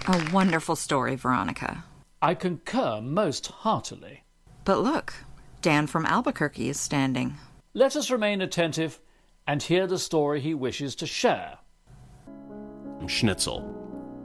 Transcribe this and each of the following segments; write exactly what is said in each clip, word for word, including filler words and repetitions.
A wonderful story, Veronica. I concur most heartily. But look, Dan from Albuquerque is standing. Let us remain attentive and hear the story he wishes to share. Schnitzel.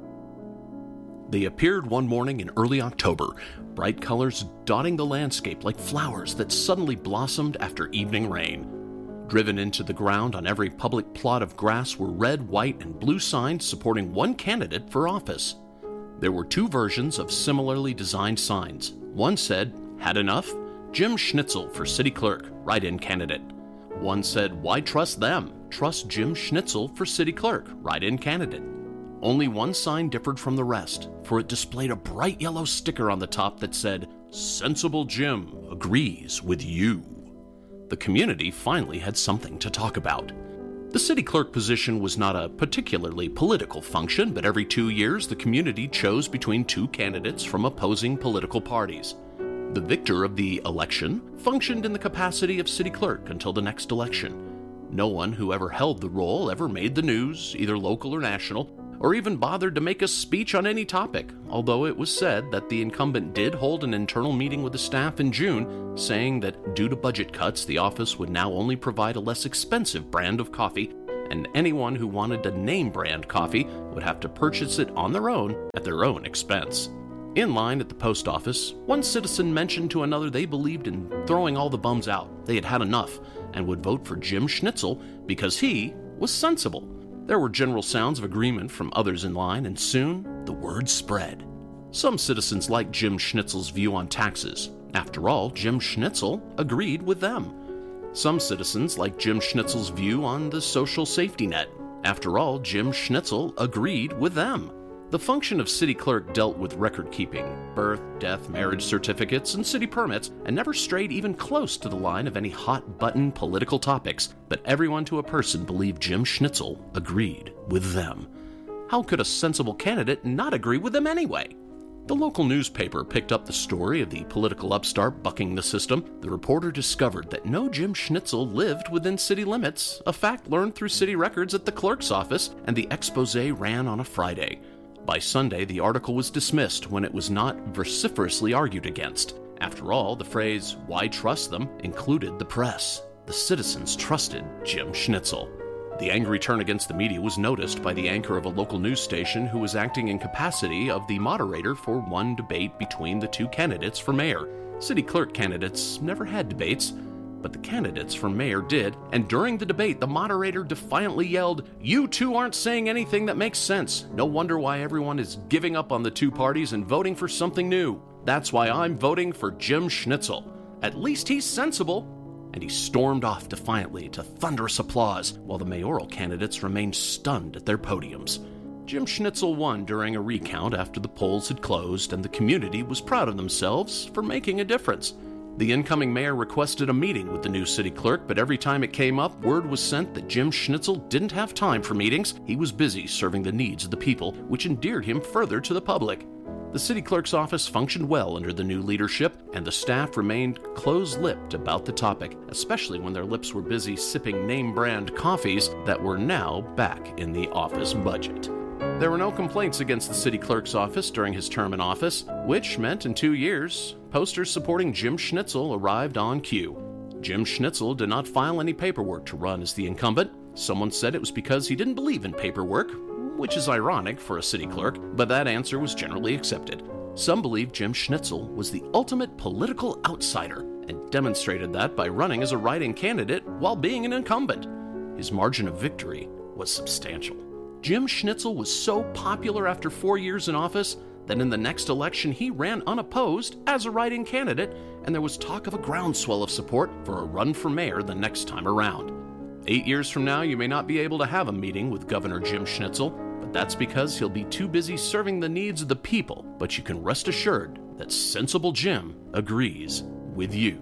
They appeared one morning in early October, bright colors dotting the landscape like flowers that suddenly blossomed after evening rain. Driven into the ground on every public plot of grass were red, white, and blue signs supporting one candidate for office. There were two versions of similarly designed signs. One said, "Had enough? Jim Schnitzel for city clerk, write-in candidate." One said, "Why trust them? Trust Jim Schnitzel for city clerk, write-in candidate." Only one sign differed from the rest, for it displayed a bright yellow sticker on the top that said, "Sensible Jim agrees with you." The community finally had something to talk about. The city clerk position was not a particularly political function, but every two years the community chose between two candidates from opposing political parties. The victor of the election functioned in the capacity of city clerk until the next election. No one who ever held the role ever made the news, either local or national, or even bothered to make a speech on any topic, although it was said that the incumbent did hold an internal meeting with the staff in June, saying that due to budget cuts, the office would now only provide a less expensive brand of coffee, and anyone who wanted a name brand coffee would have to purchase it on their own at their own expense. In line at the post office, one citizen mentioned to another they believed in throwing all the bums out. They had had enough and would vote for Jim Schnitzel because he was sensible. There were general sounds of agreement from others in line, and soon the word spread. Some citizens liked Jim Schnitzel's view on taxes. After all, Jim Schnitzel agreed with them. Some citizens liked Jim Schnitzel's view on the social safety net. After all, Jim Schnitzel agreed with them. The function of city clerk dealt with record-keeping, birth, death, marriage certificates, and city permits, and never strayed even close to the line of any hot-button political topics, but everyone to a person believed Jim Schnitzel agreed with them. How could a sensible candidate not agree with them anyway? The local newspaper picked up the story of the political upstart bucking the system. The reporter discovered that no Jim Schnitzel lived within city limits, a fact learned through city records at the clerk's office, and the expose ran on a Friday. By Sunday, the article was dismissed when it was not vociferously argued against. After all, the phrase, "Why trust them?" included the press. The citizens trusted Jim Schnitzel. The angry turn against the media was noticed by the anchor of a local news station who was acting in capacity of the moderator for one debate between the two candidates for mayor. City clerk candidates never had debates, but the candidates for mayor did, and during the debate, the moderator defiantly yelled, "You two aren't saying anything that makes sense. No wonder why everyone is giving up on the two parties and voting for something new. That's why I'm voting for Jim Schnitzel. At least he's sensible." And he stormed off defiantly to thunderous applause, while the mayoral candidates remained stunned at their podiums. Jim Schnitzel won during a recount after the polls had closed, and the community was proud of themselves for making a difference. The incoming mayor requested a meeting with the new city clerk, but every time it came up, word was sent that Jim Schnitzel didn't have time for meetings. He was busy serving the needs of the people, which endeared him further to the public. The city clerk's office functioned well under the new leadership, and the staff remained close-lipped about the topic, especially when their lips were busy sipping name-brand coffees that were now back in the office budget. There were no complaints against the city clerk's office during his term in office, which meant in two years, posters supporting Jim Schnitzel arrived on cue. Jim Schnitzel did not file any paperwork to run as the incumbent. Someone said it was because he didn't believe in paperwork, which is ironic for a city clerk, but that answer was generally accepted. Some believed Jim Schnitzel was the ultimate political outsider and demonstrated that by running as a write-in candidate while being an incumbent. His margin of victory was substantial. Jim Schnitzel was so popular after four years in office that in the next election he ran unopposed as a write-in candidate, and there was talk of a groundswell of support for a run for mayor the next time around. Eight years from now, you may not be able to have a meeting with Governor Jim Schnitzel, but that's because he'll be too busy serving the needs of the people. But you can rest assured that sensible Jim agrees with you.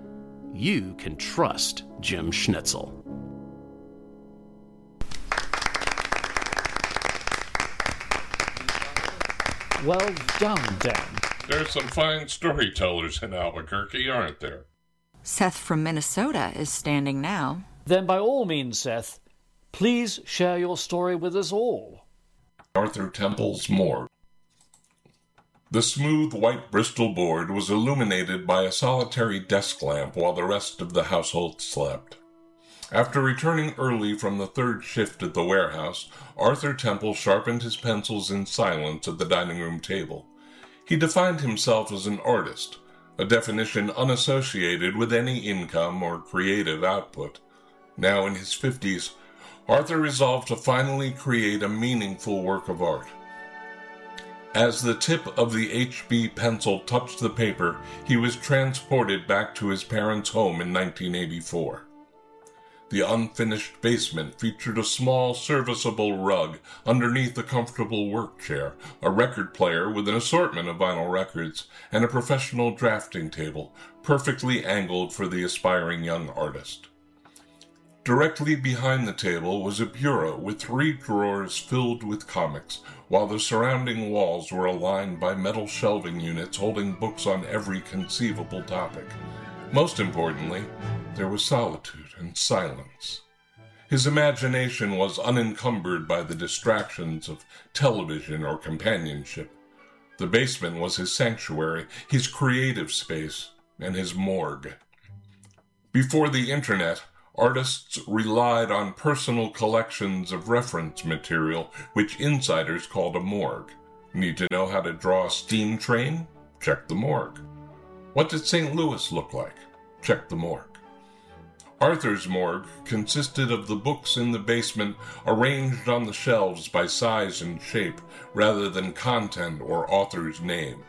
You can trust Jim Schnitzel. Well done, Dan. There's some fine storytellers in Albuquerque, aren't there? Seth from Minnesota is standing now. Then by all means, Seth, please share your story with us all. Arthur Temple's morgue. The smooth white Bristol board was illuminated by a solitary desk lamp while the rest of the household slept. After returning early from the third shift at the warehouse, Arthur Temple sharpened his pencils in silence at the dining room table. He defined himself as an artist, a definition unassociated with any income or creative output. Now in his fifties, Arthur resolved to finally create a meaningful work of art. As the tip of the H B pencil touched the paper, he was transported back to his parents' home in nineteen eighty-four. The unfinished basement featured a small, serviceable rug underneath a comfortable work chair, a record player with an assortment of vinyl records, and a professional drafting table, perfectly angled for the aspiring young artist. Directly behind the table was a bureau with three drawers filled with comics, while the surrounding walls were aligned by metal shelving units holding books on every conceivable topic. Most importantly, there was solitude and silence. His imagination was unencumbered by the distractions of television or companionship. The basement was his sanctuary, his creative space, and his morgue. Before the internet, artists relied on personal collections of reference material, which insiders called a morgue. Need to know how to draw a steam train? Check the morgue. What did Saint Louis look like? Check the morgue. Arthur's morgue consisted of the books in the basement arranged on the shelves by size and shape rather than content or author's name.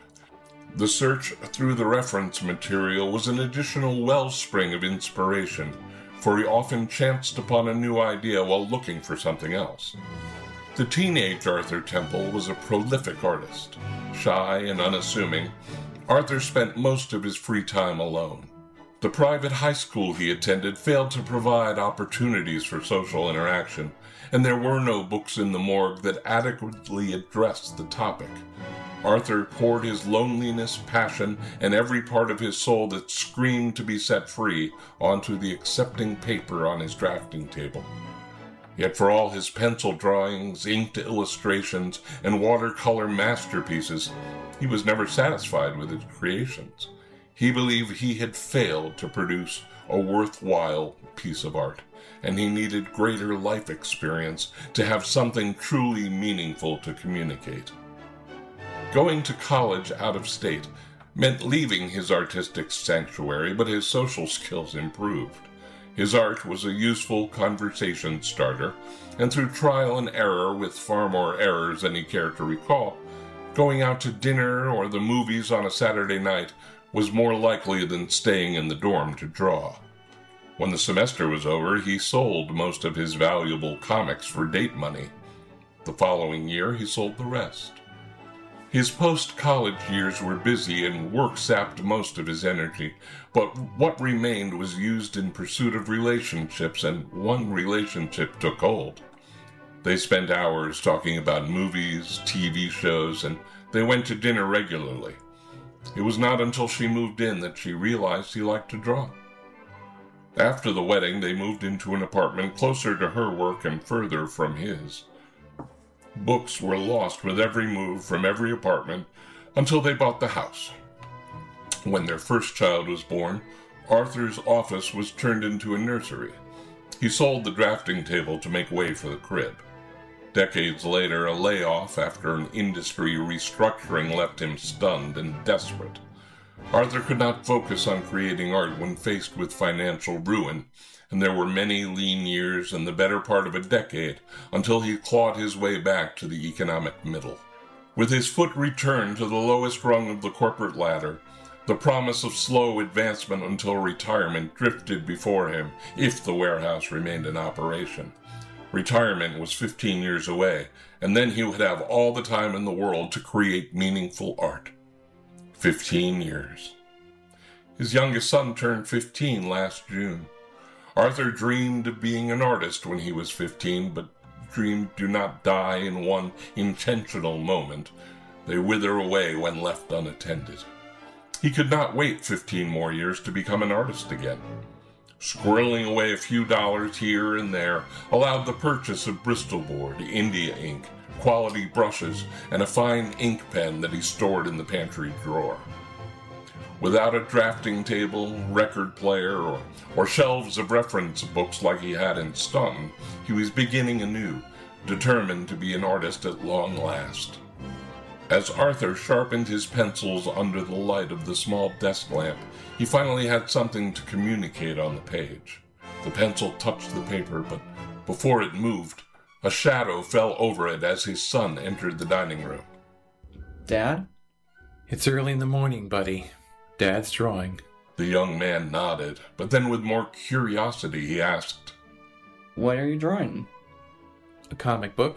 The search through the reference material was an additional wellspring of inspiration, for he often chanced upon a new idea while looking for something else. The teenage Arthur Temple was a prolific artist. Shy and unassuming, Arthur spent most of his free time alone. The private high school he attended failed to provide opportunities for social interaction, and there were no books in the morgue that adequately addressed the topic. Arthur poured his loneliness, passion, and every part of his soul that screamed to be set free onto the accepting paper on his drafting table. Yet for all his pencil drawings, inked illustrations, and watercolor masterpieces, he was never satisfied with his creations. He believed he had failed to produce a worthwhile piece of art, and he needed greater life experience to have something truly meaningful to communicate. Going to college out of state meant leaving his artistic sanctuary, but his social skills improved. His art was a useful conversation starter, and through trial and error, with far more errors than he cared to recall, going out to dinner or the movies on a Saturday night was more likely than staying in the dorm to draw. When the semester was over, he sold most of his valuable comics for date money. The following year, he sold the rest. His post-college years were busy and work sapped most of his energy, but what remained was used in pursuit of relationships, and one relationship took hold. They spent hours talking about movies, T V shows, and they went to dinner regularly. It was not until she moved in that she realized he liked to draw. After the wedding, they moved into an apartment closer to her work and further from his. Books were lost with every move from every apartment until they bought the house. When their first child was born, Arthur's office was turned into a nursery. He sold the drafting table to make way for the crib. Decades later, a layoff after an industry restructuring left him stunned and desperate. Arthur could not focus on creating art when faced with financial ruin, and there were many lean years and the better part of a decade until he clawed his way back to the economic middle. With his foot returned to the lowest rung of the corporate ladder, the promise of slow advancement until retirement drifted before him if the warehouse remained in operation. Retirement was fifteen years away, and then he would have all the time in the world to create meaningful art. Fifteen years. His youngest son turned fifteen last June. Arthur dreamed of being an artist when he was fifteen, but dreams do not die in one intentional moment. They wither away when left unattended. He could not wait fifteen more years to become an artist again. Squirreling away a few dollars here and there allowed the purchase of Bristol board, India ink, quality brushes, and a fine ink pen that he stored in the pantry drawer. Without a drafting table, record player, or, or shelves of reference books like he had in Staunton, he was beginning anew, determined to be an artist at long last. As Arthur sharpened his pencils under the light of the small desk lamp, he finally had something to communicate on the page. The pencil touched the paper, but before it moved, a shadow fell over it as his son entered the dining room. Dad? It's early in the morning, buddy. Dad's drawing. The young man nodded, but then with more curiosity he asked, What are you drawing? A comic book?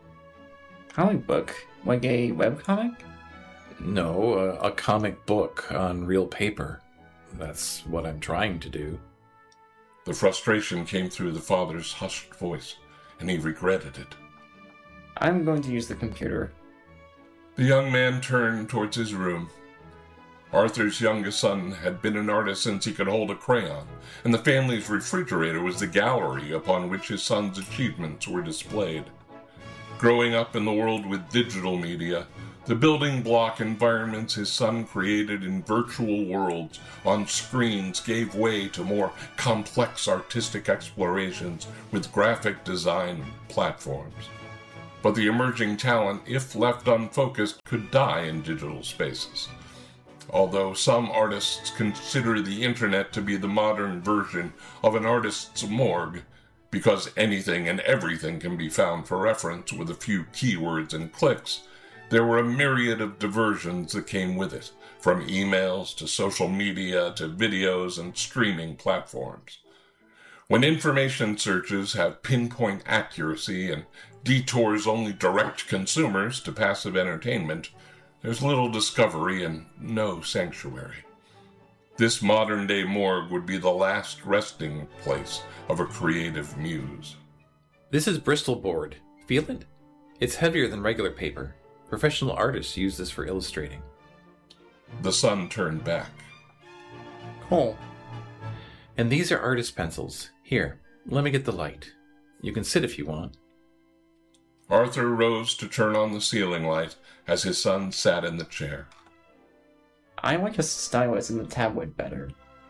Comic book? Like a webcomic? No, a, a comic book on real paper. That's what I'm trying to do. The frustration came through the father's hushed voice, and he regretted it. I'm going to use the computer. The young man turned towards his room. Arthur's youngest son had been an artist since he could hold a crayon, and the family's refrigerator was the gallery upon which his son's achievements were displayed. Growing up in the world with digital media, the building block environments his son created in virtual worlds on screens gave way to more complex artistic explorations with graphic design platforms. But the emerging talent, if left unfocused, could die in digital spaces. Although some artists consider the internet to be the modern version of an artist's morgue, because anything and everything can be found for reference with a few keywords and clicks, there were a myriad of diversions that came with it, from emails to social media to videos and streaming platforms. When information searches have pinpoint accuracy and detours only direct consumers to passive entertainment, there's little discovery and no sanctuary. This modern-day morgue would be the last resting place of a creative muse. This is Bristol board. Feel it? It's heavier than regular paper. Professional artists use this for illustrating. The son turned back. Cool. And these are artist pencils. Here, let me get the light. You can sit if you want. Arthur rose to turn on the ceiling light as his son sat in the chair. I like a stylus in the tablet better.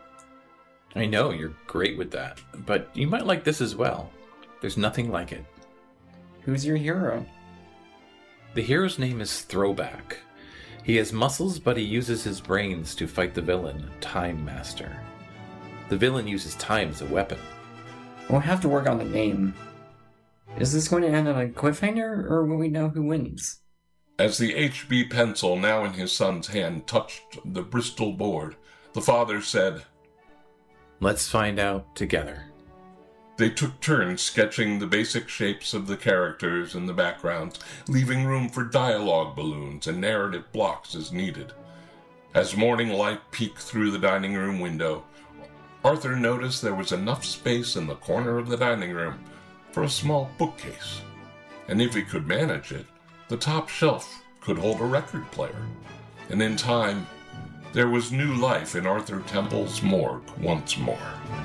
I know, you're great with that, but you might like this as well. There's nothing like it. Who's your hero? The hero's name is Throwback. He has muscles, but he uses his brains to fight the villain, Time Master. The villain uses time as a weapon. We'll have to work on the name. Is this going to end on a cliffhanger, or will we know who wins? As the H B pencil now in his son's hand touched the Bristol board, the father said, Let's find out together. They took turns sketching the basic shapes of the characters and the backgrounds, leaving room for dialogue balloons and narrative blocks as needed. As morning light peeked through the dining room window, Arthur noticed there was enough space in the corner of the dining room for a small bookcase, and if he could manage it, the top shelf could hold a record player. And in time, there was new life in Arthur Temple's morgue once more.